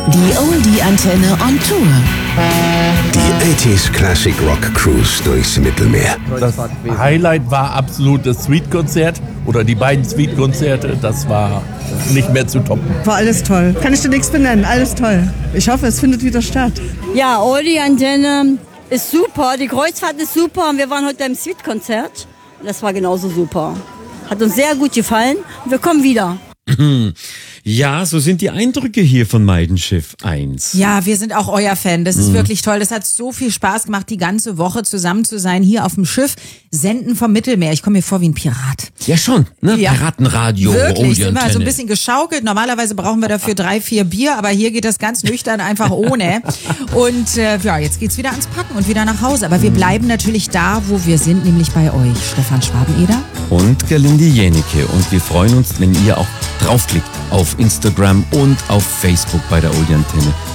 Die Oldie-Antenne on Tour. Die 80s Classic Rock Cruise durchs Mittelmeer. Das Highlight war absolut das Sweet-Konzert oder die beiden Sweet-Konzerte. Das war nicht mehr zu toppen. War alles toll. Kann ich dir nichts benennen. Alles toll. Ich hoffe, es findet wieder statt. Ja, Oldie-Antenne ist super. Die Kreuzfahrt ist super. Und wir waren heute beim Sweet-Konzert. Das war genauso super. Hat uns sehr gut gefallen. Und wir kommen wieder. Ja, so sind die Eindrücke hier von Meidenschiff 1. Ja, wir sind auch euer Fan. Das ist wirklich toll. Das hat so viel Spaß gemacht, die ganze Woche zusammen zu sein, hier auf dem Schiff, senden vom Mittelmeer. Ich komme mir vor wie ein Pirat. Ja schon, ne? Ja. Piratenradio, Wirklich, sind wir so ein Oldie-Antenne. bisschen geschaukelt. Normalerweise brauchen wir dafür 3-4 Bier, aber hier geht das ganz nüchtern einfach ohne. Und ja, jetzt geht's wieder ans Packen und wieder nach Hause. Aber wir bleiben natürlich da, wo wir sind, nämlich bei euch. Stefan Schwabeneder. Und Gerlinde Jänecke. Und wir freuen uns, wenn ihr auch draufklickt auf Instagram und auf Facebook bei der Oldie-Antenne.